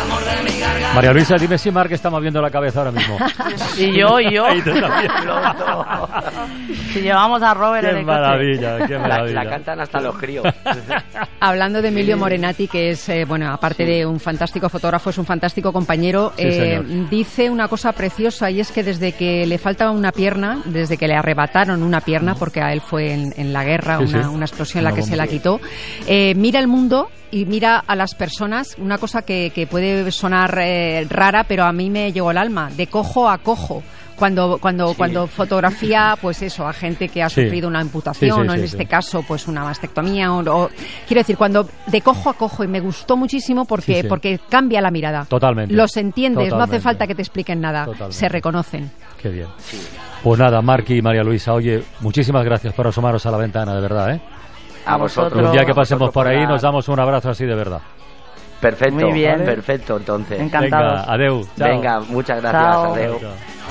María Luisa, dime si Marc está moviendo la cabeza ahora mismo. Y yo. Y tú también. Si llevamos a Robert en Qué el maravilla, qué maravilla. La cantan hasta los críos. Hablando de Emilio Morenati, que es, bueno, aparte de un fantástico fotógrafo, es un fantástico compañero, dice una cosa preciosa, y es que desde que le faltaba una pierna, desde que le arrebataron una pierna, porque a él fue en la guerra una explosión en la que se la quitó, mira el mundo y mira a las personas, una cosa que puede sonar rara, pero a mí me llegó al alma, de cojo a cojo. Cuando fotografía, pues eso, a gente que ha sufrido una amputación, o en este caso, pues una mastectomía, o quiero decir, cuando de cojo a cojo, y me gustó muchísimo porque cambia la mirada. Totalmente. Los entiendes, no hace falta que te expliquen nada, se reconocen. Qué bien. Pues nada, Marc y María Luisa, oye, muchísimas gracias por asomaros a la ventana, de verdad, ¿eh? A vosotros. Un día que pasemos por ahí nos damos un abrazo así de verdad. Perfecto, muy bien. Perfecto, entonces. Encantados. Venga, adeu. Chao. Venga, muchas gracias, Chao. adeu. Chao.